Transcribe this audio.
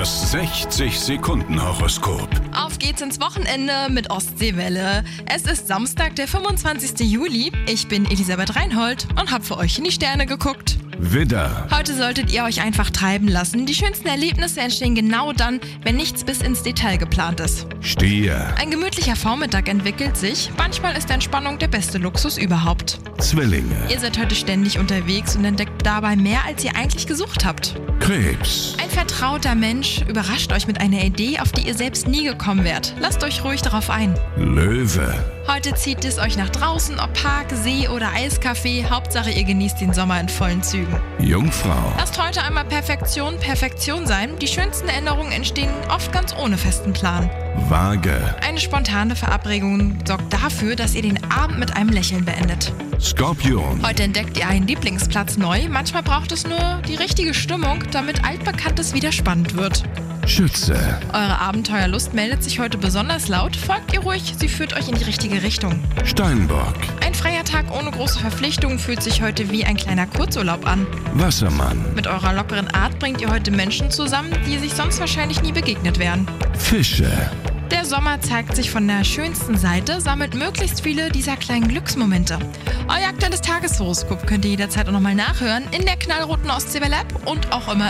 Das 60-Sekunden-Horoskop. Auf geht's ins Wochenende mit Ostseewelle. Es ist Samstag, der 25. Juli. Ich bin Elisabeth Reinhold und hab für euch in die Sterne geguckt. Widder, Heute solltet ihr euch einfach treiben lassen. Die schönsten Erlebnisse entstehen genau dann, wenn nichts bis ins Detail geplant ist. Stier, Ein gemütlicher Vormittag entwickelt sich. Manchmal ist Entspannung der beste Luxus überhaupt. Zwillinge, Ihr seid heute ständig unterwegs und entdeckt dabei mehr, als ihr eigentlich gesucht habt. Krebs, Ein vertrauter Mensch überrascht euch mit einer Idee, auf die ihr selbst nie gekommen wärt. Lasst euch ruhig darauf ein. Löwe, Heute zieht es euch nach draußen, ob Park, See oder Eiscafé. Hauptsache ihr genießt den Sommer in vollen Zügen. Jungfrau, Lasst heute einmal Perfektion sein. Die schönsten Erinnerungen entstehen oft ganz ohne festen Plan. Waage, Eine spontane Verabredung sorgt dafür, dass ihr den Abend mit einem Lächeln beendet. Skorpion, Heute entdeckt ihr einen Lieblingsplatz neu. Manchmal braucht es nur die richtige Stimmung, damit Altbekanntes wieder spannend wird. Schütze, Eure Abenteuerlust meldet sich heute besonders laut. Folgt ihr ruhig, sie führt euch in die richtige Richtung. Steinbock, Ein freier Tag ohne große Verpflichtungen fühlt sich heute wie ein kleiner Kurzurlaub an. Wassermann, Mit eurer lockeren Art bringt ihr heute Menschen zusammen, die sich sonst wahrscheinlich nie begegnet wären. Fische, Der Sommer zeigt sich von der schönsten Seite, sammelt möglichst viele dieser kleinen Glücksmomente. Euer aktuelles Tageshoroskop könnt ihr jederzeit auch nochmal nachhören in der knallroten Ostseewelle App und auch immer